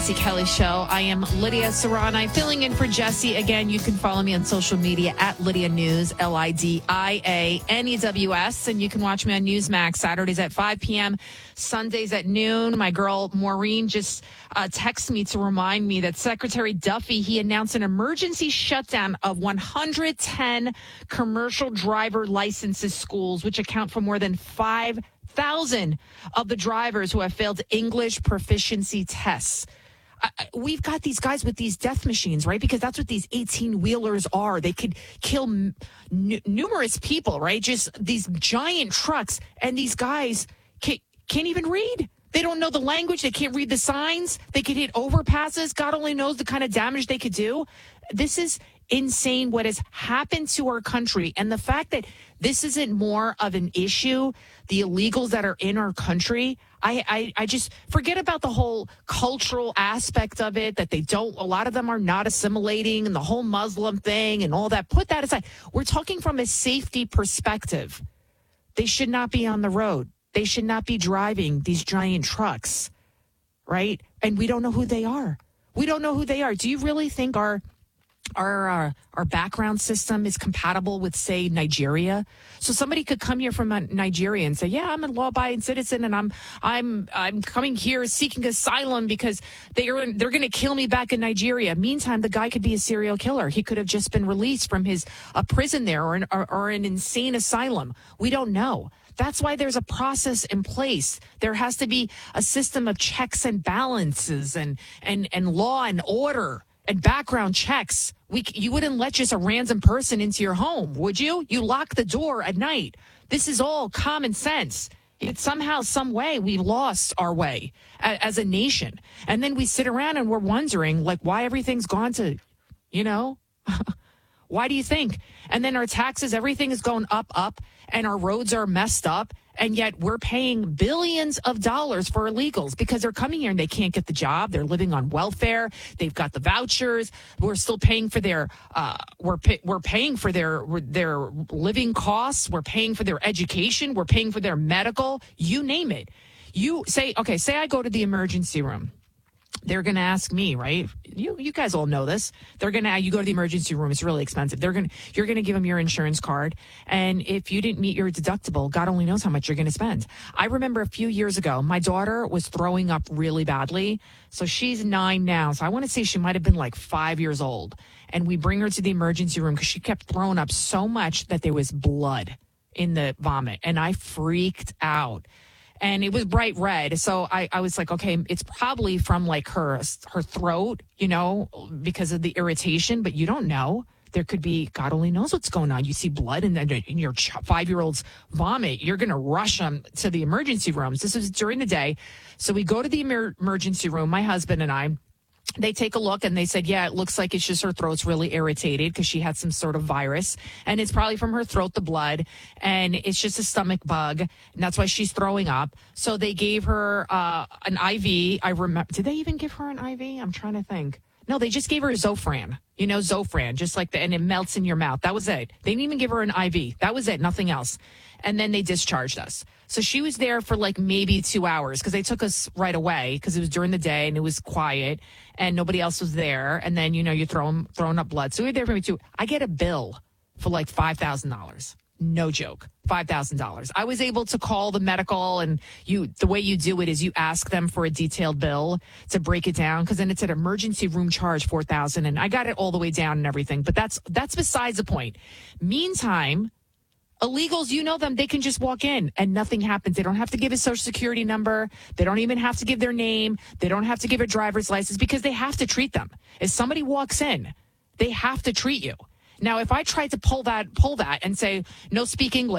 Jesse Kelly Show. I am Lydia Serrani, filling in for Jesse. Again, you can follow me on social media at Lydia News, LIDIANEWS. And you can watch me on Newsmax Saturdays at 5 p.m., Sundays at noon. My girl Maureen just texted me to remind me that Secretary Duffy, he announced an emergency shutdown of 110 commercial driver licenses schools, which account for more than 5,000 of the drivers who have failed English proficiency tests. We've got these guys with these death machines, right? Because that's what these 18-wheelers are. They could kill numerous people, right? Just these giant trucks. And these guys can't even read. They don't know the language. They can't read the signs. They could hit overpasses. God only knows the kind of damage they could do. This is insane what has happened to our country. And the fact that this isn't more of an issue, the illegals that are in our country, I just forget about the whole cultural aspect of it, that a lot of them are not assimilating, and the whole Muslim thing and all that. Put that aside. We're talking from a safety perspective. They should not be on the road. They should not be driving these giant trucks, right? And we don't know who they are. We don't know who they are. Do you really think our background system is compatible with, say, Nigeria? So somebody could come here from Nigeria and say, yeah, I'm a law-abiding citizen, and I'm coming here seeking asylum because they're going to kill me back in Nigeria. Meantime, the guy could be a serial killer. He could have just been released from his prison there or an insane asylum. We don't know. That's why there's a process in place. There has to be a system of checks and balances and law and order and background checks. You wouldn't let just a random person into your home, would you? You lock the door at night. This is all common sense. It's somehow, some way, we lost our way as a nation. And then we sit around and we're wondering, like, why everything's gone to, why do you think? And then our taxes, everything is going up, and our roads are messed up. And yet we're paying billions of dollars for illegals because they're coming here and they can't get the job. They're living on welfare. They've got the vouchers. We're still paying for their we're paying for their living costs. We're paying for their education. We're paying for their medical. You name it. You say I go to the emergency room. They're going to ask me, right? You guys all know this. You go to the emergency room. It's really expensive. You're going to give them your insurance card. And if you didn't meet your deductible, God only knows how much you're going to spend. I remember a few years ago, my daughter was throwing up really badly. So she's 9 now. So I want to say she might have been like 5 years old. And we bring her to the emergency room because she kept throwing up so much that there was blood in the vomit. And I freaked out. And it was bright red. So I was like, okay, it's probably from like her throat, because of the irritation. But you don't know. There could be, God only knows what's going on. You see blood in your 5-year-old's vomit. You're going to rush them to the emergency rooms. This was during the day. So we go to the emergency room, my husband and I. They take a look and they said, yeah, it looks like it's just her throat's really irritated because she had some sort of virus, and it's probably from her throat, the blood, and it's just a stomach bug, and that's why she's throwing up. So they gave her an IV. I remember, did they even give her an IV? I'm trying to think. No, they just gave her Zofran, Zofran, just like and it melts in your mouth. That was it. They didn't even give her an IV. That was it, nothing else. And then they discharged us. So she was there for like maybe 2 hours because they took us right away because it was during the day and it was quiet and nobody else was there. And then, you're throwing up blood. So we were there for maybe 2. I get a bill for like $5,000. No joke. $5,000. I was able to call the medical, and the way you do it is you ask them for a detailed bill to break it down, because then it's an emergency room charge, $4,000, and I got it all the way down and everything. But that's besides the point. Meantime, illegals, them, they can just walk in and nothing happens. They don't have to give a social security number. They don't even have to give their name. They don't have to give a driver's license because they have to treat them. If somebody walks in, they have to treat you. Now, if I tried to pull that and say, no, speak English.